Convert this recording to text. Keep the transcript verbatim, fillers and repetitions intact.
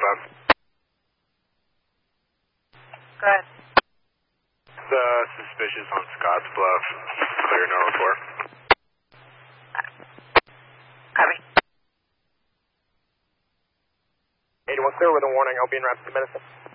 five. Go ahead. The suspicious on Scotts Bluff. Clear, no report. Copy. eighty-one clear with a warning. I'll be in route to medicine.